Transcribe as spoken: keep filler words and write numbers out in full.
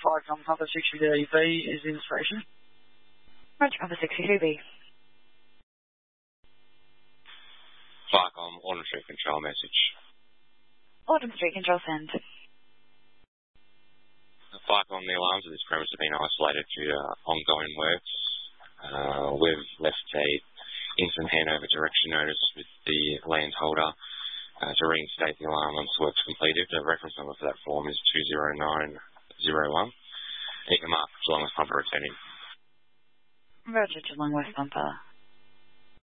five from Papa sixty-two B is in station. Roger, Papa sixty-two B. Farcom, Autumn Street Control message. Autumn Street Control send. Farcom, the alarms of this premise have been isolated due to ongoing works. Uh, we've left a instant handover direction notice with the land holder uh, to reinstate the alarm once the work's completed. The reference number for that form is two zero nine zero one. You can mark Geelong West Bumper returning. Roger, Geelong West Bumper.